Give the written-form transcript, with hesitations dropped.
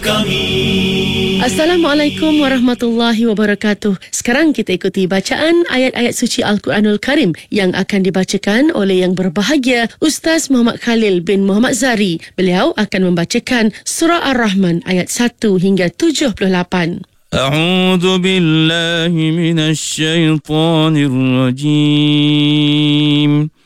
Assalamualaikum warahmatullahi wabarakatuh. Sekarang kita ikuti bacaan ayat-ayat suci Al-Quranul Karim yang akan dibacakan oleh yang berbahagia Ustaz Muhammad Khalil bin Muhammad Zari. Beliau akan membacakan surah Ar-Rahman ayat 1 hingga 78. A'udzu billahi minasy syaithanir rajim.